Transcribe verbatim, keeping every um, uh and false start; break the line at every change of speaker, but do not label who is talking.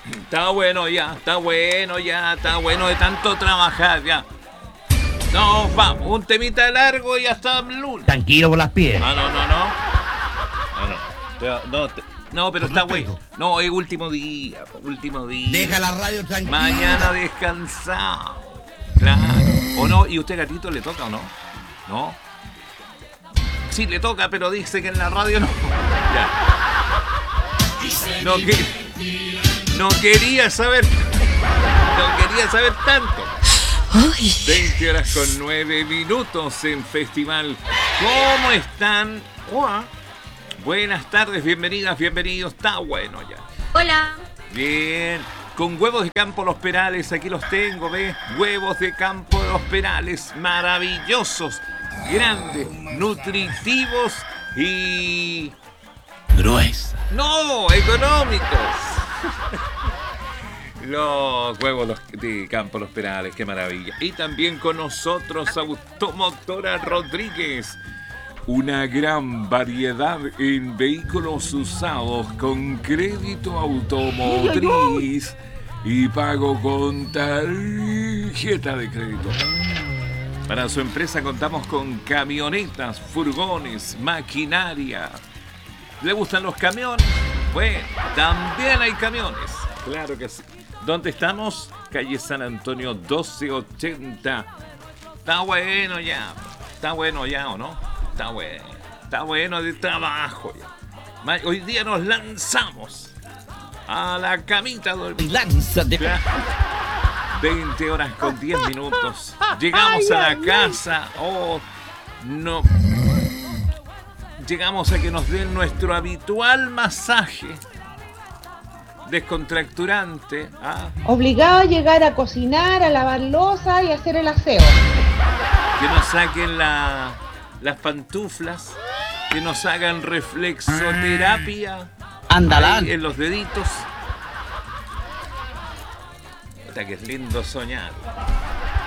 Está bueno ya, está bueno ya, está bueno de tanto trabajar ya. No, vamos, un temita largo y hasta lunes.
Tranquilo por las pies.
Ah, no, no, no. Ah, no. No, te- no, pero está bueno. No, es último día, último día.
Deja la radio tranquila.
Mañana descansado. Claro. ¿O no? ¿Y usted, gatito, le toca o no? ¿No? Sí, le toca, pero dice que en la radio no. Ya. No, que, no quería saber. No quería saber tanto. veinte horas con nueve minutos en Festival. ¿Cómo están? Hola. Buenas tardes, bienvenidas, bienvenidos. Está bueno ya.
Hola.
Bien. Con huevos de campo Los Perales, aquí los tengo, ¿ves? Huevos de campo de Los Perales, maravillosos, grandes, nutritivos y...
Gruesa.
¡No! ¡Económicos! Los huevos los- de campo Los Perales, qué maravilla. Y también con nosotros Automotora Rodríguez. Una gran variedad en vehículos usados con crédito automotriz y pago con tarjeta de crédito. Para su empresa contamos con camionetas, furgones, maquinaria. ¿Le gustan los camiones? Bueno, también hay camiones. Claro que sí. ¿Dónde estamos? Calle San Antonio doce ochenta. Está bueno ya. Está bueno ya, ¿o no? Está bueno. Está bueno de trabajo ya. Ma- Hoy día nos lanzamos a la camita a dormir.
Lánzate.
Ya. veinte horas con diez minutos. Llegamos a la casa. Oh, no. Llegamos a que nos den nuestro habitual masaje descontracturante. ¿Ah?
Obligado a llegar a cocinar, a lavar loza y a hacer el aseo.
Que nos saquen la, las pantuflas. Que nos hagan reflexoterapia.
Andalán.
Ahí en los deditos. Puta que es lindo soñar.